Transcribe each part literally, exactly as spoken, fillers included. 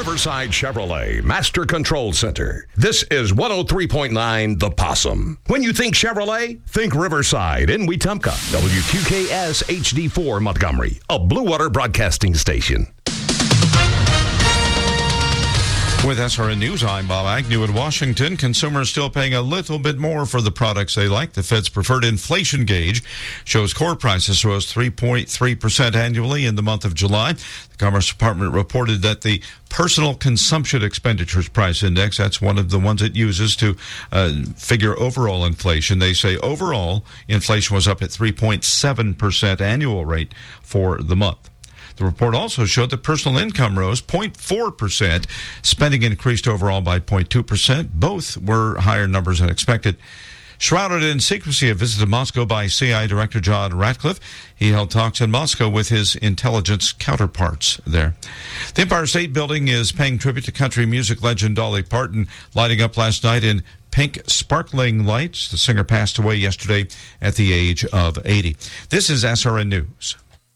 Riverside Chevrolet Master Control Center. This is one oh three point nine The Possum. When you think Chevrolet, think Riverside in Wetumpka. W Q K S H D four Montgomery, a Blue Water Broadcasting station. With S R N News, I'm Bob Agnew in Washington. Consumers still paying a little bit more for the products they like. The Fed's preferred inflation gauge shows core prices rose three point three percent annually in the month of July. The Commerce Department reported that the Personal Consumption Expenditures Price Index, that's one of the ones it uses to uh, figure overall inflation. They say overall inflation was up at three point seven percent annual rate for the month. The report also showed that personal income rose zero point four percent. Spending increased overall by zero point two percent. Both were higher numbers than expected. Shrouded in secrecy, a visit to Moscow by C I A Director John Ratcliffe. He held talks in Moscow with his intelligence counterparts there. The Empire State Building is paying tribute to country music legend Dolly Parton, lighting up last night in pink sparkling lights. The singer passed away yesterday at the age of eighty. This is S R N News.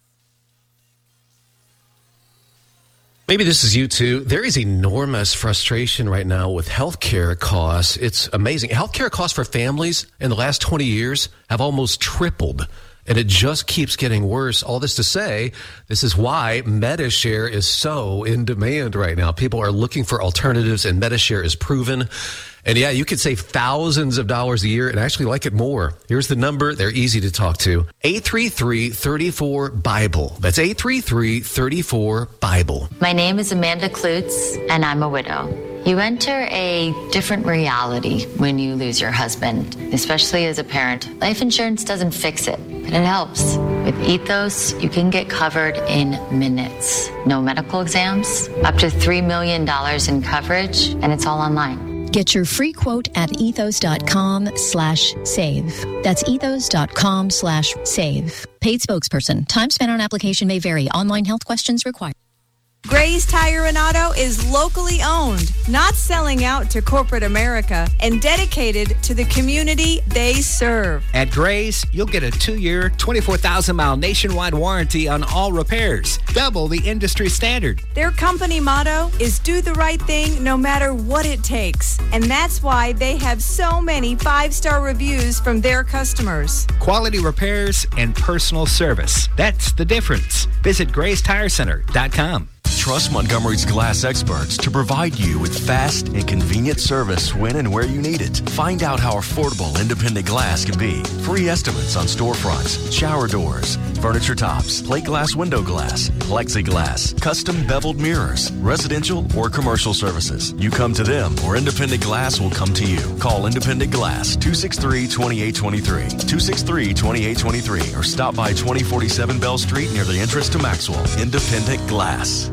Maybe this is you too. There is enormous frustration right now with healthcare costs. It's amazing. Healthcare costs for families in the last twenty years have almost tripled, and it just keeps getting worse. All this to say, this is why MediShare is so in demand right now. People are looking for alternatives, and MediShare is proven. And yeah, you could save thousands of dollars a year and actually like it more. Here's the number. They're easy to talk to. eight three three, three four, BIBLE. That's eight three three, three four, BIBLE. My name is Amanda Klutz, and I'm a widow. You enter a different reality when you lose your husband, especially as a parent. Life insurance doesn't fix it, but it helps. With Ethos, you can get covered in minutes. No medical exams, up to three million dollars in coverage, and it's all online. Get your free quote at ethos.com slash save. That's ethos.com slash save. Paid spokesperson. Time spent on application may vary. Online health questions required. Gray's Tire and Auto is locally owned, not selling out to corporate America, and dedicated to the community they serve. At Gray's, you'll get a two-year, twenty-four thousand mile nationwide warranty on all repairs, double the industry standard. Their company motto is do the right thing no matter what it takes, and that's why they have so many five-star reviews from their customers. Quality repairs and personal service. That's the difference. Visit grays tire center dot com. Trust Montgomery's glass experts to provide you with fast and convenient service when and where you need it. Find out how affordable independent glass can be. Free estimates on storefronts, shower doors, furniture tops, plate glass window glass, plexiglass, custom beveled mirrors, residential or commercial services. You come to them or Independent Glass will come to you. Call Independent Glass two six three, two eight two three, two six three, two eight two three or stop by twenty forty-seven Bell Street near the entrance to Maxwell. Independent Glass.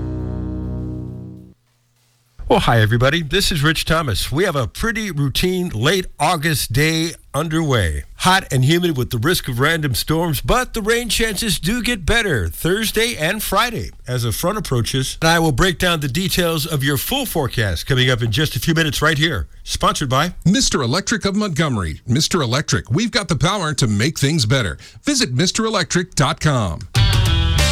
Well, hi, everybody. This is Rich Thomas. We have a pretty routine late August day underway. Hot and humid with the risk of random storms, but the rain chances do get better Thursday and Friday as a front approaches. And I will break down the details of your full forecast coming up in just a few minutes right here. Sponsored by Mister Electric of Montgomery. Mister Electric, we've got the power to make things better. Visit Mister Electric dot com.